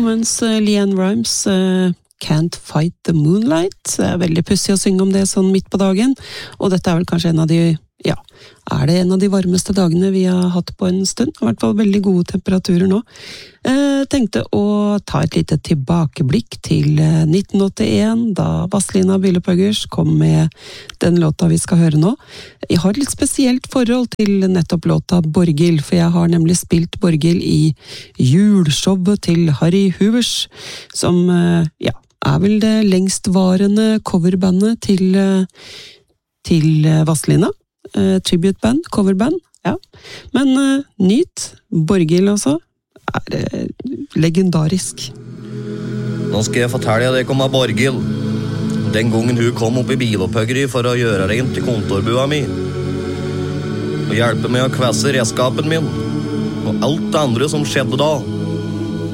mens Leanne Rimes Can't Fight the Moonlight er veldig pussig å synge om det sånn midt på dagen, og dette er vel kanskje en av de, ja, er det en av de varmeste dagene vi har hatt på en stund, i hvert fall veldig gode temperaturer nå. Tenkte å ta et lite tilbakeblikk til 1981, da Vazelina Bilopphøggers kom med den låta vi skal høre nå. Jeg har et litt spesielt forhold til nettopp låta Borghild, for jeg har nemlig spilt Borghild i juleshowet til Harry Hoovers, som, ja, er vel det lengstvarende coverbandet til Vazelina. Tributeband, coverband, ja. Men nyt, Borghild også, er legendarisk. Nå skal jeg fortelle deg om Borghild. Den gangen hun kom opp i Bilopphøggeri for å gjøre rent i kontorbua mi. Og hjelpe meg å kvesse redskapen min. Og alt det andre som skjedde da.